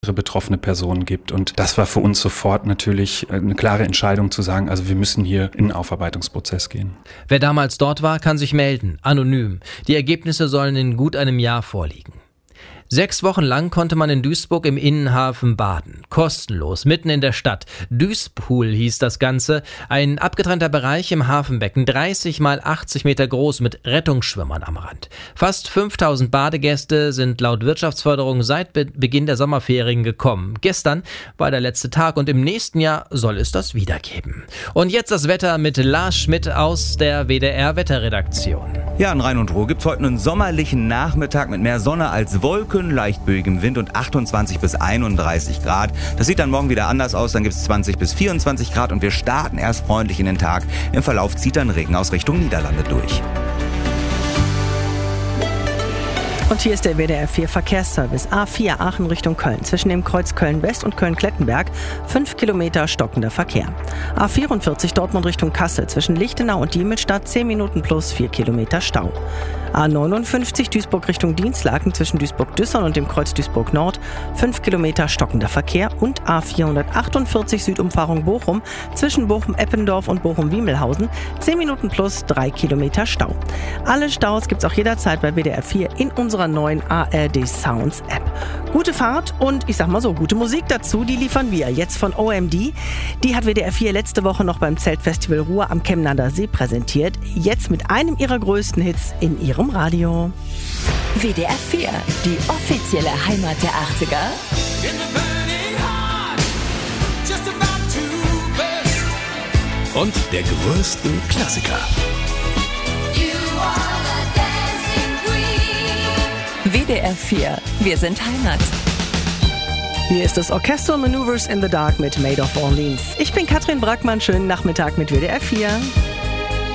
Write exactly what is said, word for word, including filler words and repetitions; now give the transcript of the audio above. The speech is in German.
betroffene Personen gibt. Und das war für uns sofort natürlich eine klare Entscheidung zu sagen, also wir müssen hier in den Aufarbeitungsprozess gehen. Wer damals dort war, kann sich melden, anonym. Die Ergebnisse sollen in gut einem Jahr vorliegen. Sechs Wochen lang konnte man in Duisburg im Innenhafen baden. Kostenlos, mitten in der Stadt. Duispool hieß das Ganze. Ein abgetrennter Bereich im Hafenbecken, dreißig mal achtzig Meter groß mit Rettungsschwimmern am Rand. Fast fünftausend Badegäste sind laut Wirtschaftsförderung seit Be- Beginn der Sommerferien gekommen. Gestern war der letzte Tag und im nächsten Jahr soll es das wieder geben. Und jetzt das Wetter mit Lars Schmidt aus der W D R-Wetterredaktion. Ja, in Rhein und Ruhr gibt es heute einen sommerlichen Nachmittag mit mehr Sonne als Wolken, leicht böigem Wind und achtundzwanzig bis einunddreißig Grad. Das sieht dann morgen wieder anders aus, dann gibt es zwanzig bis vierundzwanzig Grad und wir starten erst freundlich in den Tag. Im Verlauf zieht dann Regen aus Richtung Niederlande durch. Und hier ist der W D R vier Verkehrsservice. A vier Aachen Richtung Köln. Zwischen dem Kreuz Köln-West und Köln-Klettenberg fünf Kilometer stockender Verkehr. A vierundvierzig Dortmund Richtung Kassel. Zwischen Lichtenau und Diemelstadt zehn Minuten plus vier Kilometer Stau. A neunundfünfzig Duisburg Richtung Dienstlaken. Zwischen Duisburg-Düssel und dem Kreuz Duisburg-Nord fünf Kilometer stockender Verkehr. Und A vierhundertachtundvierzig Südumfahrung Bochum. Zwischen Bochum-Eppendorf und Bochum-Wiemelhausen zehn Minuten plus drei Kilometer Stau. Alle Staus gibt's auch jederzeit bei W D R vier in unserer neuen A R D Sounds App. Gute Fahrt und ich sag mal so, gute Musik dazu, die liefern wir jetzt von O M D. Die hat W D R vier letzte Woche noch beim Zeltfestival Ruhr am Chemnader See präsentiert. Jetzt mit einem ihrer größten Hits in ihrem Radio. W D R vier, die offizielle Heimat der achtziger. Und der größten Klassiker. W D R vier, wir sind Heimat. Hier ist das Orchestral Maneuvers in the Dark mit Made of Orleans. Ich bin Katrin Brackmann, schönen Nachmittag mit W D R vier.